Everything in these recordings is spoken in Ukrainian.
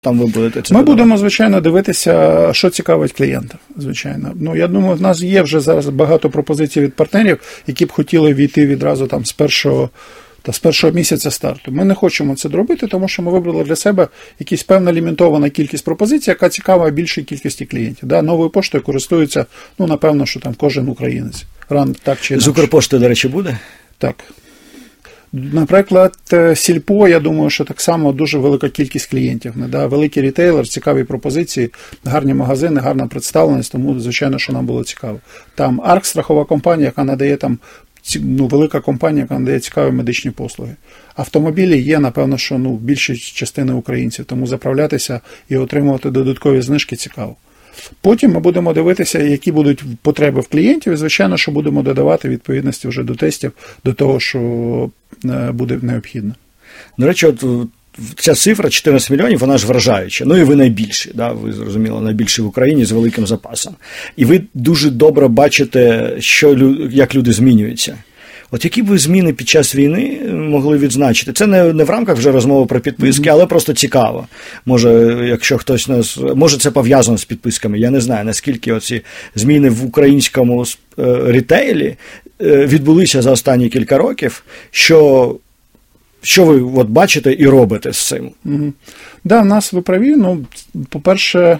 там ви будете це? Ми будемо, звичайно, дивитися, що цікавить клієнта, звичайно. Ну, я думаю, в нас є вже зараз багато пропозицій від партнерів, які б хотіли війти відразу там з першого місяця старту. Ми не хочемо це робити, тому що ми вибрали для себе якась певна лімітована кількість пропозицій, яка цікава більшій кількості клієнтів. Да, новою поштою користується, ну, напевно, що там кожен українець. Так чи інакше. З Укрпоштою, до речі, буде? Так. Наприклад, Сільпо, я думаю, що так само дуже велика кількість клієнтів. Да? Великий рітейлер, цікаві пропозиції, гарні магазини, гарна представленість, тому, звичайно, що нам було цікаво. Там Арк, страхова компанія, яка надає там, ну, велика компанія, яка надає цікаві медичні послуги. Автомобілі є, напевно, що більші частини українців, тому заправлятися і отримувати додаткові знижки цікаво. Потім ми будемо дивитися, які будуть потреби в клієнтів, і, звичайно, що будемо додавати відповідності вже до тестів, до того, що буде необхідно. До речі, от ця цифра 14 мільйонів, вона ж вражаюча. Ну і ви найбільші, да? Ви зрозуміли, найбільші в Україні з великим запасом. І ви дуже добре бачите, як люди змінюються. От які б ви зміни під час війни могли відзначити? Це не в рамках вже розмови про підписки, але просто цікаво. Може, якщо хтось може це пов'язано з підписками, я не знаю, наскільки оці зміни в українському рітейлі відбулися за останні кілька років, що ви от бачите і робите з цим? Да, в нас ви праві. Ну, по-перше,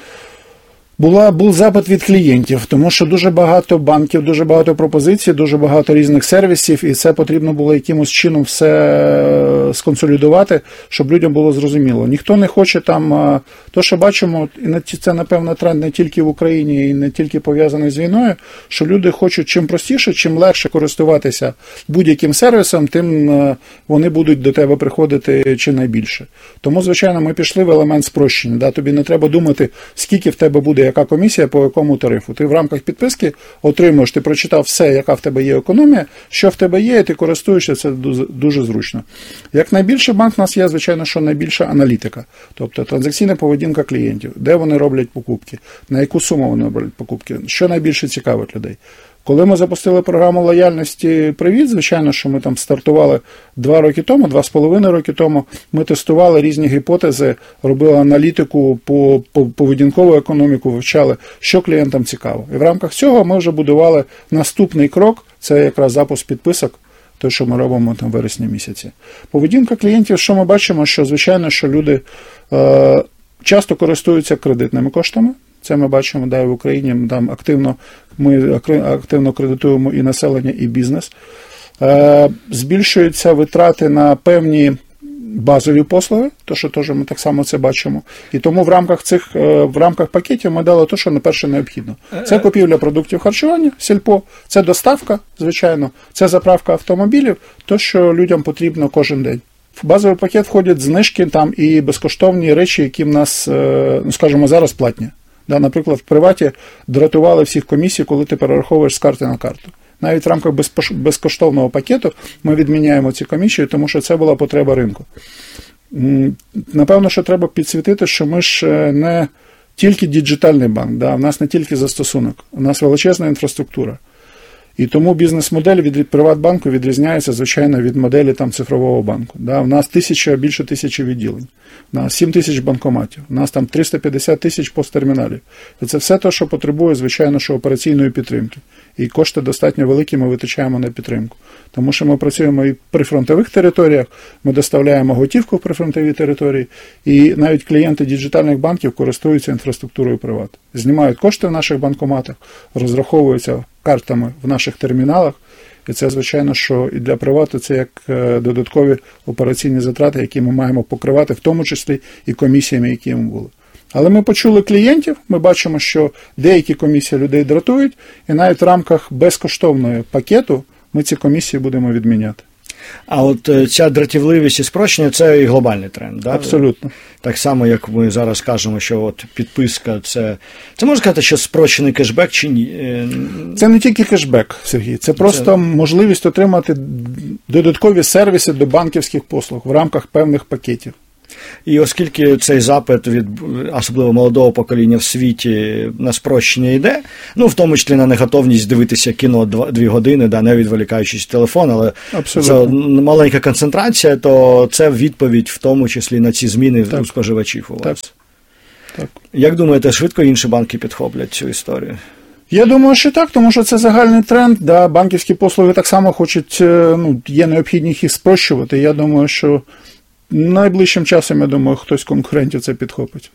був запит від клієнтів, тому що дуже багато банків, дуже багато пропозицій, дуже багато різних сервісів, і це потрібно було якимось чином все сконсолідувати, щоб людям було зрозуміло. Ніхто не хоче там, то, що бачимо, і це, напевно, тренд не тільки в Україні і не тільки пов'язаний з війною, що люди хочуть чим простіше, чим легше користуватися будь-яким сервісом, тим вони будуть до тебе приходити чи найбільше. Тому, звичайно, ми пішли в елемент спрощення. Да? Тобі не треба думати, скільки в тебе буде яка комісія по якому тарифу. Ти в рамках підписки отримуєш, ти прочитав все, яка в тебе є економія, що в тебе є, і ти користуєшся, це дуже зручно. Як найбільший банк, у нас є, звичайно, що найбільша аналітика, тобто транзакційна поведінка клієнтів, де вони роблять покупки, на яку суму вони роблять покупки, що найбільше цікавить людей. Коли ми запустили програму лояльності «Привіт», звичайно, що ми там стартували 2,5 роки тому, ми тестували різні гіпотези, робили аналітику по поведінкову економіку, вивчали, що клієнтам цікаво. І в рамках цього ми вже будували наступний крок, це якраз запуск підписок, те, що ми робимо там в вересні місяці. Поведінка клієнтів, що ми бачимо, що, звичайно, що люди часто користуються кредитними коштами. Це ми бачимо, да, в Україні там ми активно кредитуємо і населення, і бізнес. Збільшуються витрати на певні базові послуги, то що теж ми так само це бачимо. І тому в рамках пакетів ми дали те, що на перше необхідно. Це купівля продуктів харчування, сільпо, це доставка, звичайно, це заправка автомобілів, то, що людям потрібно кожен день. В базовий пакет входять знижки там і безкоштовні речі, які в нас, скажімо, зараз платні. Да, наприклад, в приваті дратували всіх комісій, коли ти перераховуєш з карти на карту. Навіть в рамках безкоштовного пакету ми відміняємо ці комісії, тому що це була потреба ринку. Напевно, що треба підсвітити, що ми ж не тільки діджитальний банк, да, в нас не тільки застосунок, у нас величезна інфраструктура. І тому бізнес-модель від Приватбанку відрізняється, звичайно, від моделі там, цифрового банку. Да, у нас більше 1000 відділень, у нас 7 тисяч банкоматів, у нас там 350 тисяч посттерміналів. І це все те, що потребує, звичайно, що операційної підтримки. І кошти достатньо великі ми витрачаємо на підтримку. Тому що ми працюємо і при фронтових територіях, ми доставляємо готівку в прифронтові території, і навіть клієнти діджитальних банків користуються інфраструктурою Приват. Знімають кошти в наших банкоматах, розраховуються картами в наших терміналах, і це, звичайно, що і для Привату це як додаткові операційні затрати, які ми маємо покривати, в тому числі і комісіями, які ми були. Але ми почули клієнтів, ми бачимо, що деякі комісії людей дратують, і навіть в рамках безкоштовного пакету ми ці комісії будемо відміняти. А от ця дратівливість і спрощення – це і глобальний тренд, да? Абсолютно. Так само, як ми зараз кажемо, що от підписка – це можна сказати, що спрощений кешбек чи ні? Це не тільки кешбек, Сергій, це просто можливість отримати додаткові сервіси до банківських послуг в рамках певних пакетів. І оскільки цей запит від особливо молодого покоління в світі на спрощення йде, в тому числі на неготовність дивитися кіно 2 години, не відволікаючись телефон, але це маленька концентрація, то це відповідь в тому числі на ці зміни у споживачів у вас. Так. Як думаєте, швидко інші банки підхоплять цю історію? Я думаю, що так, тому що це загальний тренд. Да, банківські послуги так само хочуть, є необхідність їх спрощувати. Я думаю, що найближчим часом, хтось з конкурентів це підхопить.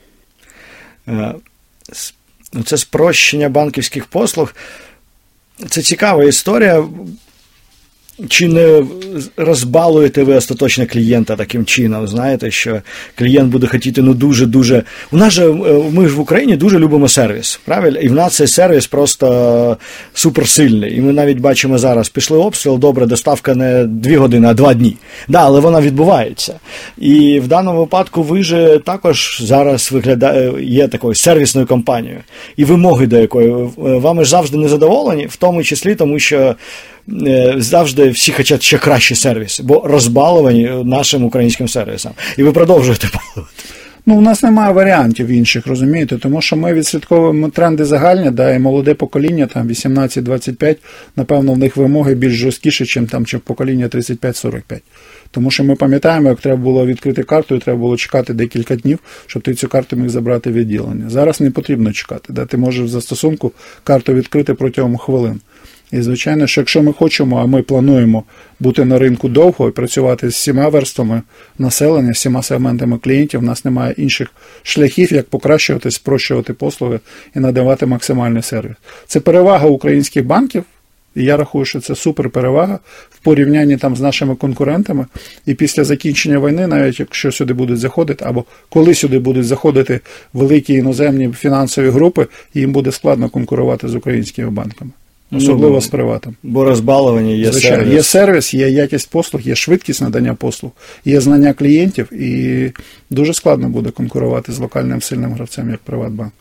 Це спрощення банківських послуг. Це цікава історія. Чи не розбалуєте ви остаточно клієнта таким чином? Знаєте, що клієнт буде хотіти дуже-дуже... Ми ж в Україні дуже любимо сервіс, правильно? І в нас цей сервіс просто суперсильний. І ми навіть бачимо зараз, пішли обстріл, добре, доставка не 2 години, а 2 дні. Але вона відбувається. І в даному випадку ви ж також зараз є такою сервісною компанією. І вимоги до якої вами ж завжди незадоволені, в тому числі, тому що завжди всі хочуть ще кращий сервіс, бо розбаловані нашим українським сервісом. І ви продовжуєте балувати. У нас немає варіантів інших, розумієте, тому що ми відслідковуємо тренди загальні, і молоде покоління, 18-25, напевно, в них вимоги більш жорсткіші, ніж покоління 35-45. Тому що ми пам'ятаємо, як треба було відкрити карту, і треба було чекати декілька днів, щоб ти цю карту міг забрати в відділення. Зараз не потрібно чекати, ти можеш в застосунку карту відкрити протягом хвилин. І, звичайно, що якщо ми хочемо, а ми плануємо бути на ринку довго і працювати з всіма верствами населення, з всіма сегментами клієнтів, у нас немає інших шляхів, як покращувати, спрощувати послуги і надавати максимальний сервіс. Це перевага українських банків, і я рахую, що це суперперевага в порівнянні з нашими конкурентами. І після закінчення війни, навіть якщо сюди будуть заходити, або коли сюди будуть заходити великі іноземні фінансові групи, їм буде складно конкурувати з українськими банками. Особливо з приватом. Бо розбалування є сервіс. Є сервіс, є якість послуг, є швидкість надання послуг, є знання клієнтів, і дуже складно буде конкурувати з локальним сильним гравцем, як Приватбанк.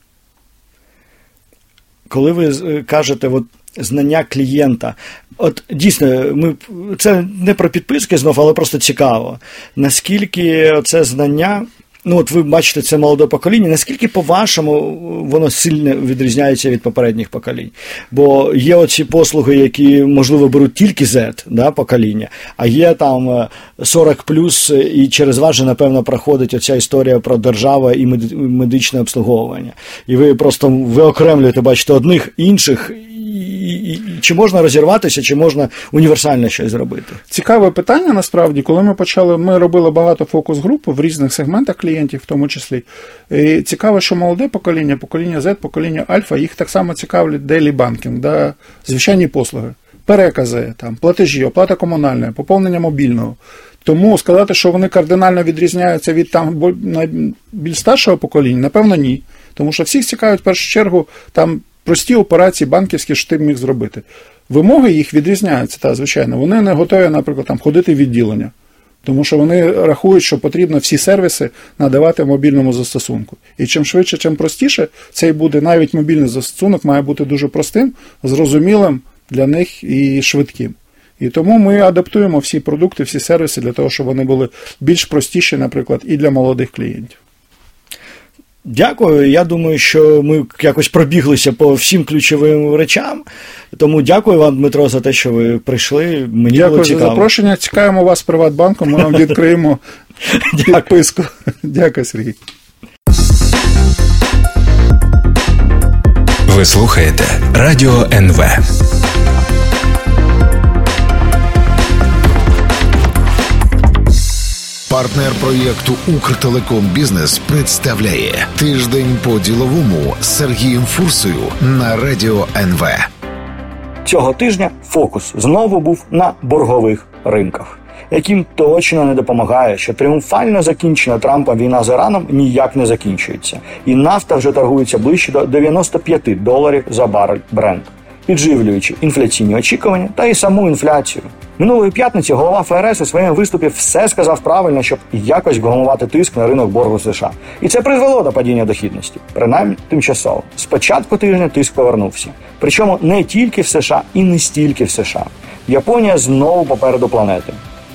Коли ви кажете знання клієнта, дійсно, це не про підписки знов, але просто цікаво. Наскільки це знання... ви бачите, це молоде покоління. Наскільки, по-вашому, воно сильно відрізняється від попередніх поколінь? Бо є оці послуги, які, можливо, беруть тільки Z, покоління, а є 40+, і через вас же, напевно, проходить оця історія про державу і медичне обслуговування. І ви просто виокремлюєте, бачите, одних, інших, і чи можна розірватися, чи можна універсально щось зробити? Цікаве питання, насправді. Коли ми робили багато фокус-груп в різних сегментах клієнтів, в тому числі. І цікаво, що молоде покоління, покоління Z, покоління Альфа, їх так само цікавлять дейлі банкінг, звичайні послуги, перекази, платежі, оплата комунальна, поповнення мобільного. Тому сказати, що вони кардинально відрізняються від більш старшого покоління, напевно, ні. Тому що всіх цікавить, в першу чергу, прості операції банківські, що ти міг зробити. Вимоги їх відрізняються, звичайно. Вони не готові, наприклад, ходити в відділення. Тому що вони рахують, що потрібно всі сервіси надавати в мобільному застосунку. І чим швидше, чим простіше, цей буде, навіть мобільний застосунок має бути дуже простим, зрозумілим для них і швидким. І тому ми адаптуємо всі продукти, всі сервіси для того, щоб вони були більш простіші, наприклад, і для молодих клієнтів. Дякую. Я думаю, що ми якось пробіглися по всім ключовим речам. Тому дякую вам, Дмитро, за те, що ви прийшли. Мені дякую було цікаво. За запрошення. Чекаємо вас з Приватбанком. Ми вам відкриємо підписку. Дякую, Сергій. Ви слухаєте Радіо НВ. Партнер проєкту «Укртелеком Бізнес» представляє «Тиждень по-діловому» з Сергієм Фурсою на Радіо НВ. Цього тижня фокус знову був на боргових ринках, яким точно не допомагає, що тріумфально закінчена Трампом війна з Іраном ніяк не закінчується. І нафта вже торгується ближче до $95 за барель Brent, підживлюючи інфляційні очікування та і саму інфляцію. Минулої п'ятниці голова ФРС у своєму виступі все сказав правильно, щоб якось вгамувати тиск на ринок боргу США. І це призвело до падіння дохідності, принаймні тимчасово. З початку тижня тиск повернувся. Причому не тільки в США і не стільки в США. Японія знову попереду планети.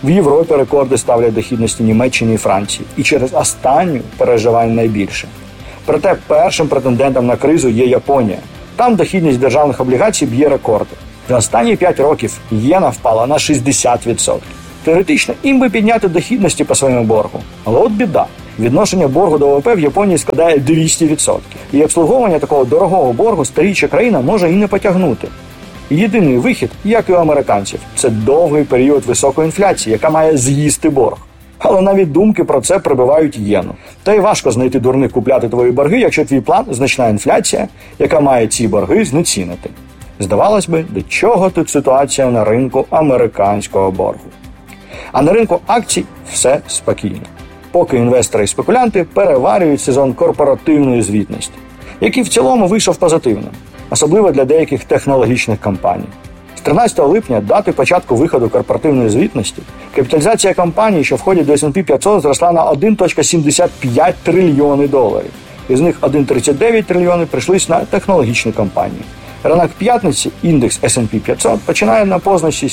В Європі рекорди ставлять дохідності Німеччини і Франції. І через останню переживає найбільше. Проте першим претендентом на кризу є Японія. Там дохідність державних облігацій б'є рекорди. За останні 5 років єна впала на 60%. Теоретично, їм би підняти дохідності по своєму боргу. Але от біда. Відношення боргу до ВВП в Японії складає 200%. І обслуговування такого дорогого боргу старіча країна може і не потягнути. Єдиний вихід, як і у американців, це довгий період високої інфляції, яка має з'їсти борг. Але навіть думки про це прибивають єну. Та й важко знайти дурних купляти твої борги, якщо твій план – значна інфляція, яка має ці борги знецінити. Здавалось би, до чого тут ситуація на ринку американського боргу? А на ринку акцій все спокійно. Поки інвестори і спекулянти переварюють сезон корпоративної звітності, який в цілому вийшов позитивним, особливо для деяких технологічних компаній. З 13 липня, дати початку виходу корпоративної звітності, капіталізація компаній, що входять до S&P 500, зросла на 1,75 трильйони доларів. Із них 1,39 трильйони прийшлись на технологічні компанії. Ранок п'ятниці індекс S&P 500 починає на позначці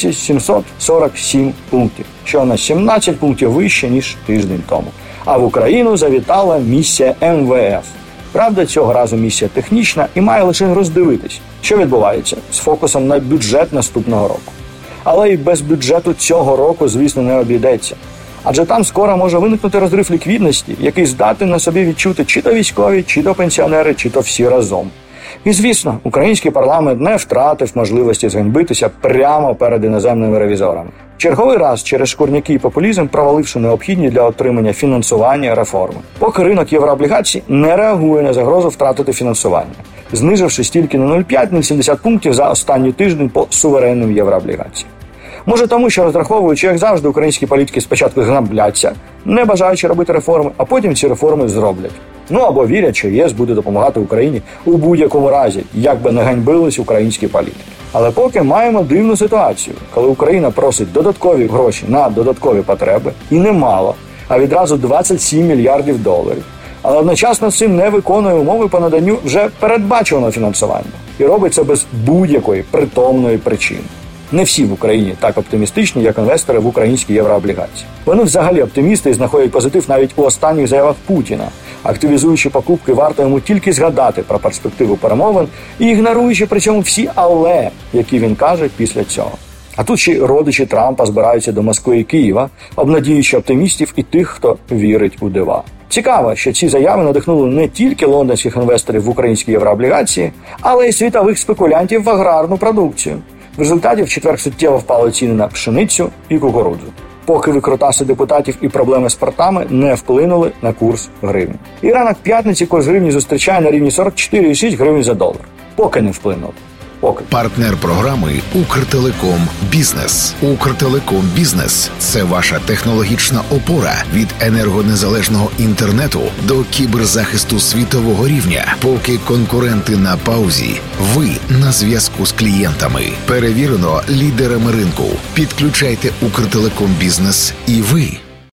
7747 пунктів, що на 17 пунктів вище, ніж тиждень тому. А в Україну завітала місія МВФ. Правда, цього разу місія технічна і має лише роздивитись, що відбувається, з фокусом на бюджет наступного року. Але і без бюджету цього року, звісно, не обійдеться. Адже там скоро може виникнути розрив ліквідності, який здатний на собі відчути чи то військові, чи то пенсіонери, чи то всі разом. І, звісно, український парламент не втратив можливості зганьбитися прямо перед іноземними ревізорами. Черговий раз через шкурняки і популізм проваливши необхідні для отримання фінансування реформи. Поки ринок єврооблігацій не реагує на загрозу втратити фінансування, зниживши стільки на 0,5-0,70 пунктів за останній тиждень по суверенним єврооблігаціям. Може тому, що розраховуючи, як завжди, українські політики спочатку гнабляться, не бажаючи робити реформи, а потім ці реформи зроблять. Ну або вірять, що ЄС буде допомагати Україні у будь-якому разі, як би не ганьбились українські політики. Але поки маємо дивну ситуацію, коли Україна просить додаткові гроші на додаткові потреби, і немало, а відразу 27 мільярдів доларів. Але одночасно з цим не виконує умови по наданню вже передбаченого фінансування. І робить це без будь-якої притомної причини. Не всі в Україні так оптимістичні, як інвестори в українські єврооблігації. Вони взагалі оптимісти і знаходять позитив навіть у останніх заявах Путіна, активізуючи покупки, варто йому тільки згадати про перспективу перемовин і ігноруючи при цьому всі «але», які він каже після цього. А тут ще й родичі Трампа збираються до Москви і Києва, обнадіюючи оптимістів і тих, хто вірить у дива. Цікаво, що ці заяви надихнули не тільки лондонських інвесторів в українські єврооблігації, але й світових спекулянтів в аграрну продукцію. В результаті в четвер суттєво впали ціни на пшеницю і кукурудзу. Поки викрутаси депутатів і проблеми з портами не вплинули на курс гривні. І ранок п'ятниці курс гривні зустрічає на рівні 44,6 гривень за долар. Поки не вплинули. Поки. Партнер програми «Укртелеком Бізнес». «Укртелеком Бізнес» – це ваша технологічна опора від енергонезалежного інтернету до кіберзахисту світового рівня. Поки конкуренти на паузі, ви на зв'язку з клієнтами. Перевірено лідерами ринку. Підключайте «Укртелеком Бізнес» і ви.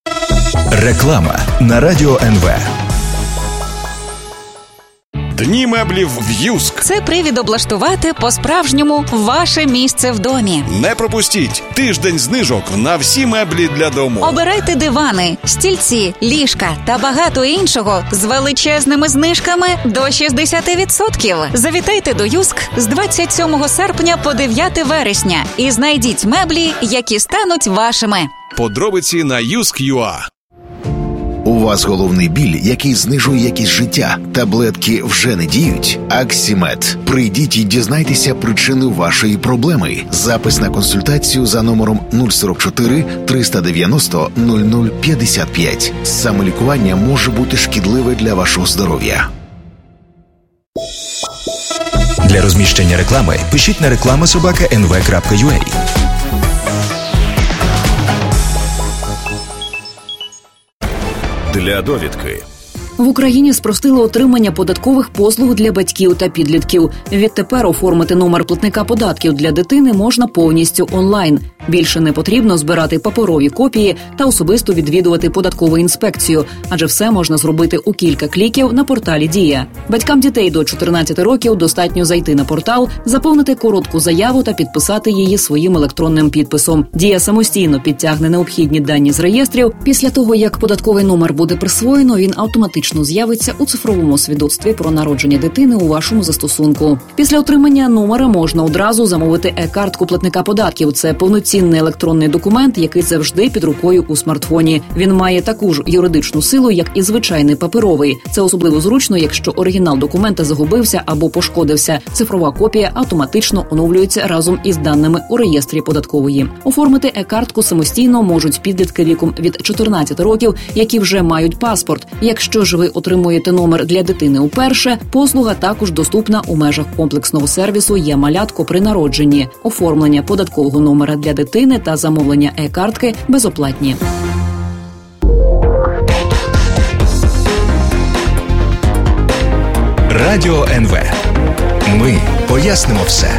Реклама на Радіо НВ. Дні меблів в Юск. Це привід облаштувати по-справжньому ваше місце в домі. Не пропустіть тиждень знижок на всі меблі для дому. Обирайте дивани, стільці, ліжка та багато іншого з величезними знижками до 60%. Завітайте до Юск з 27 серпня по 9 вересня і знайдіть меблі, які стануть вашими. Подробиці на Юск.ua. У вас головний біль, який знижує якість життя. Таблетки вже не діють? Аксімед. Прийдіть і дізнайтеся причину вашої проблеми. Запис на консультацію за номером 044 390 0055. Самолікування може бути шкідливе для вашого здоров'я. Для розміщення реклами пишіть на reklama@nv.ua. Для довідки. В Україні спростили отримання податкових послуг для батьків та підлітків. Відтепер оформити номер платника податків для дитини можна повністю онлайн. Більше не потрібно збирати паперові копії та особисто відвідувати податкову інспекцію, адже все можна зробити у кілька кліків на порталі «Дія». Батькам дітей до 14 років достатньо зайти на портал, заповнити коротку заяву та підписати її своїм електронним підписом. «Дія» самостійно підтягне необхідні дані з реєстрів. Після того, як податковий номер буде присвоєно, він автоматично з'явиться у цифровому свідоцтві про народження дитини у вашому застосунку. Після отримання номера можна одразу замовити e-картку платника податків. Це повноцінний електронний документ, який завжди під рукою у смартфоні. Він має таку ж юридичну силу, як і звичайний паперовий. Це особливо зручно, якщо оригінал документа загубився або пошкодився. Цифрова копія автоматично оновлюється разом із даними у реєстрі податкової. Оформити e-картку самостійно можуть підлітки віком від 14 років, які вже мають паспорт. Якщо ж ви отримуєте номер для дитини уперше, послуга також доступна у межах комплексного сервісу «Є-малятко» при народженні. Оформлення податкового номера для дитини та замовлення e-картки безоплатні. Радіо НВ. Ми пояснимо все.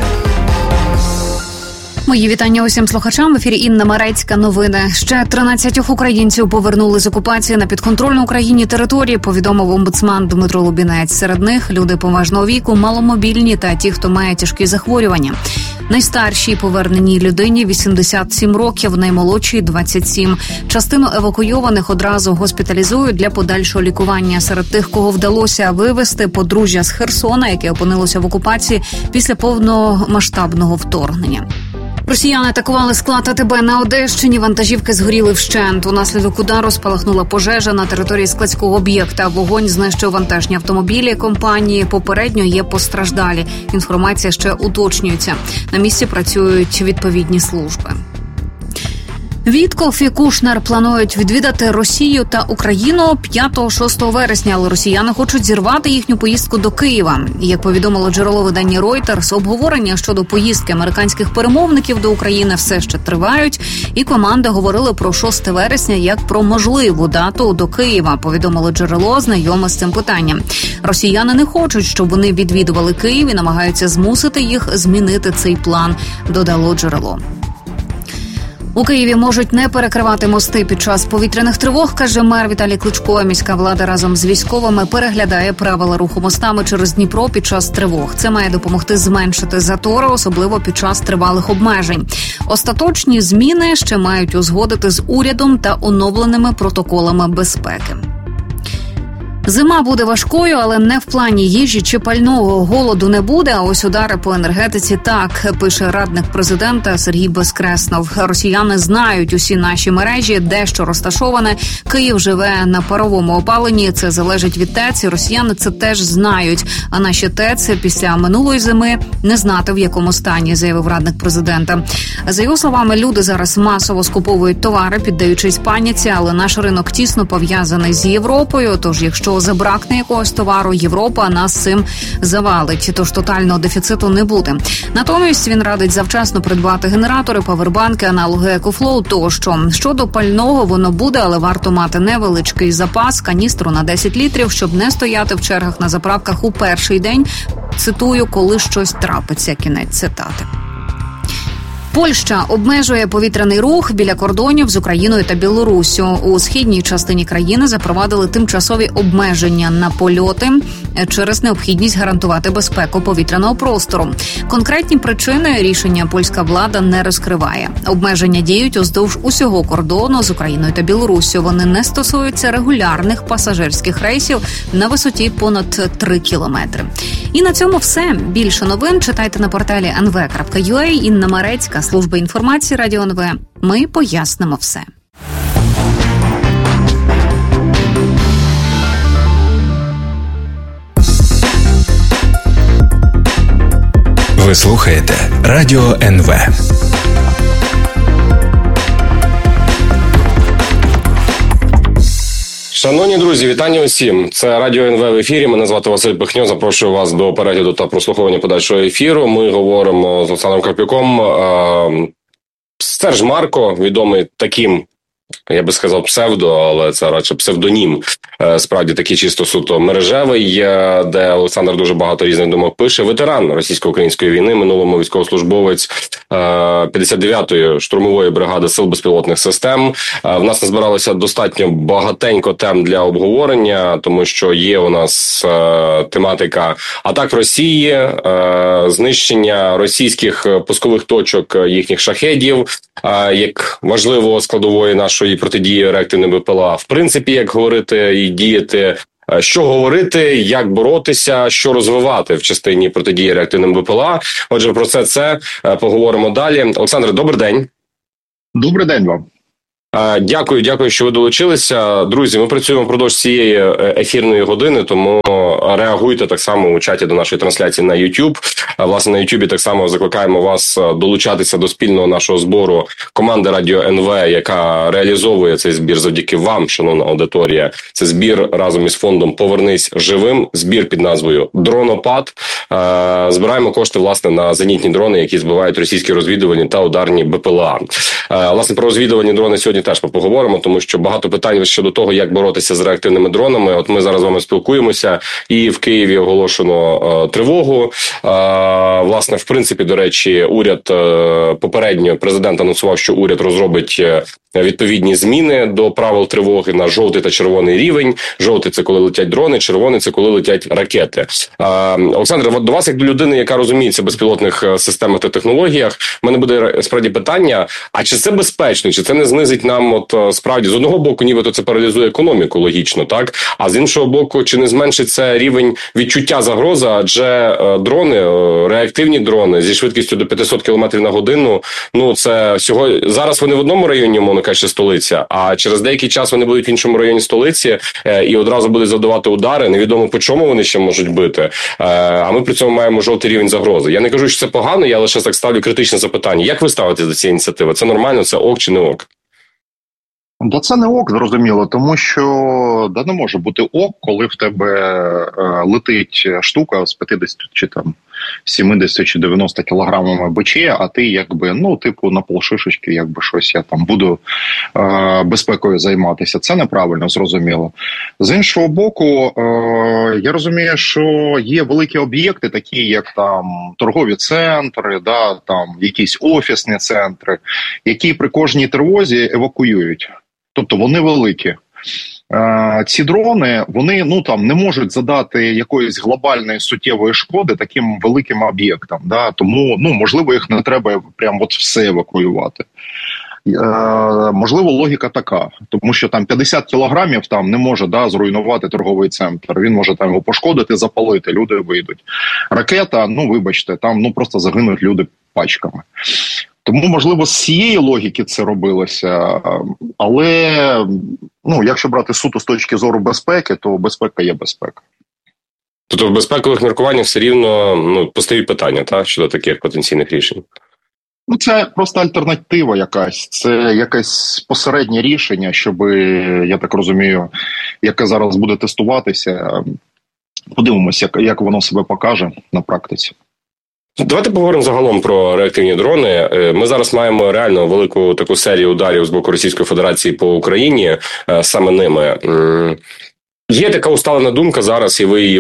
Мої вітання усім слухачам. В ефірі Інна Марецька. Новини. Ще 13 українців повернули з окупації на підконтрольну Україні території, повідомив омбудсман Дмитро Лубінець. Серед них люди поважного віку, маломобільні та ті, хто має тяжкі захворювання. Найстаршій поверненій людині 87 років, наймолодшій 27. Частину евакуйованих одразу госпіталізують для подальшого лікування. Серед тих, кого вдалося вивезти, подружжя з Херсона, яке опинилося в окупації після повномасштабного вторгнення. Росіяни атакували склад АТБ на Одещині. Вантажівки згоріли вщент. Унаслідок удару спалахнула пожежа на території складського об'єкта. Вогонь знищив вантажні автомобілі компанії. Попередньо є постраждалі. Інформація ще уточнюється. На місці працюють відповідні служби. Вітков і Кушнер планують відвідати Росію та Україну 5-6 вересня, але росіяни хочуть зірвати їхню поїздку до Києва. Як повідомило джерело видання Reuters, обговорення щодо поїздки американських перемовників до України все ще тривають, і команди говорили про 6 вересня як про можливу дату до Києва, повідомило джерело, знайоме з цим питанням. Росіяни не хочуть, щоб вони відвідували Київ і намагаються змусити їх змінити цей план, додало джерело. У Києві можуть не перекривати мости під час повітряних тривог, каже мер Віталій Кличко. Міська влада разом з військовими переглядає правила руху мостами через Дніпро під час тривог. Це має допомогти зменшити затори, особливо під час тривалих обмежень. Остаточні зміни ще мають узгодити з урядом та оновленими протоколами безпеки. Зима буде важкою, але не в плані їжі чи пального. Голоду не буде, а ось удари по енергетиці так, пише радник президента Сергій Безкреснов. Росіяни знають усі наші мережі, де що розташоване. Київ живе на паровому опаленні, це залежить від ТЕЦ, і росіяни це теж знають. А наші ТЕЦ після минулої зими не знати, в якому стані, заявив радник президента. За його словами, люди зараз масово скуповують товари, піддаючись паніці, але наш ринок тісно пов'язаний з Європою, тож якщо забракне якогось товару, Європа нас цим завалить, тож тотального дефіциту не буде. Натомість він радить завчасно придбати генератори, павербанки, аналоги EcoFlow тощо. Щодо пального, воно буде, але варто мати невеличкий запас, каністру на 10 літрів, щоб не стояти в чергах на заправках у перший день. Цитую, коли щось трапиться. Кінець цитати. Польща обмежує повітряний рух біля кордонів з Україною та Білоруссю. У східній частині країни запровадили тимчасові обмеження на польоти через необхідність гарантувати безпеку повітряного простору. Конкретні причини рішення польська влада не розкриває. Обмеження діють уздовж усього кордону з Україною та Білоруссю. Вони не стосуються регулярних пасажирських рейсів на висоті понад 3 кілометри. І на цьому все. Більше новин читайте на порталі nv.ua. Інна Марецька, служба інформації Радіо НВ. Ми пояснимо все. Ви слухаєте Радіо НВ. Шановні друзі, вітання усім. Це Радіо НВ в ефірі. Мене звати Василь Пихньо. Запрошую вас до перегляду та прослуховування подальшого ефіру. Ми говоримо з Олександром Карпюком. Серж Марко, відомий таким я би сказав псевдо, але це радше псевдонім, справді такий чисто суто мережевий, де Олександр дуже багато різних думок пише. Ветеран російсько-української війни, минулому військовослужбовець 59-ї штурмової бригади Сил безпілотних систем. В нас назбиралося достатньо багатенько тем для обговорення, тому що є у нас тематика атак Росії, знищення російських пускових точок їхніх шахедів, як важливого складової нашої протидії реактивним БПЛА. В принципі, як говорити і діяти, що говорити, як боротися, що розвивати в частині протидії реактивним БПЛА. Отже, про це поговоримо далі. Олександре, добрий день. Добрий день вам. Дякую, що ви долучилися. Друзі, ми працюємо впродовж цієї ефірної години, тому реагуйте так само у чаті до нашої трансляції на YouTube. Власне, на YouTube так само закликаємо вас долучатися до спільного нашого збору команди Радіо НВ, яка реалізовує цей збір завдяки вам, шановна аудиторія. Це збір разом із фондом «Повернись живим», збір під назвою «Дронопад». Збираємо кошти, власне, на зенітні дрони, які збивають російські розвідувальні та ударні БПЛА. Власне, про розвідувальні дрони сьогодні теж поговоримо, тому що багато питань щодо того, як боротися з реактивними дронами. От ми зараз з вами спілкуємося, і в Києві оголошено тривогу. Власне, в принципі, до речі, уряд попередньо, президент анонсував, що уряд розробить відповідні зміни до правил тривоги на жовтий та червоний рівень. Жовтий – це коли летять дрони, червоний – це коли летять ракети. Олександр, до вас, як до людини, яка розуміється в безпілотних системах та технологіях, в мене буде справді питання, а чи це безпечно, чи це не знизить нам, справді, з одного боку, нібито це паралізує економіку, логічно, так? А з іншого боку, чи не зменшить це рівень відчуття загрози, адже дрони, реактивні дрони зі швидкістю до 500 км на годину, це зараз вони в одному районі, мовно кажучи, столиця, а через деякий час вони будуть в іншому районі столиці і одразу будуть завдавати удари, невідомо по чому вони ще можуть бити, а ми при цьому маємо жовтий рівень загрози. Я не кажу, що це погано, я лише так ставлю критичне запитання. Як ви ставитесь до цієї ініціативи? Це нормально, це ок чи не ок? Да це не ок, зрозуміло, тому що не може бути ок, коли в тебе летить штука з 50 чи там 70 чи 90 кілограмами БЧ, а ти якби, на полшишечки, якби щось я там буду безпекою займатися. Це неправильно, зрозуміло. З іншого боку, я розумію, що є великі об'єкти, такі як там торгові центри, там якісь офісні центри, які при кожній тривозі евакуюють. Тобто вони великі. Ці дрони, вони не можуть задати якоїсь глобальної суттєвої шкоди таким великим об'єктам. Да? Тому, можливо, їх не треба прям все евакуювати. Можливо, логіка така, тому що там 50 кілограмів не може зруйнувати торговий центр. Він може там його пошкодити, запалити, люди вийдуть. Ракета, вибачте, там просто загинуть люди пачками. Тому, можливо, з цієї логіки це робилося, але, якщо брати суто з точки зору безпеки, то безпека є безпека. Тобто в безпекових міркуваннях все рівно постають питання, щодо таких потенційних рішень? Це просто альтернатива якась, це якесь посереднє рішення, щоб, я так розумію, яке зараз буде тестуватися. Подивимося, як воно себе покаже на практиці. Давайте поговоримо загалом про реактивні дрони. Ми зараз маємо реально велику таку серію ударів з боку Російської Федерації по Україні саме ними. Є така усталена думка зараз, і ви її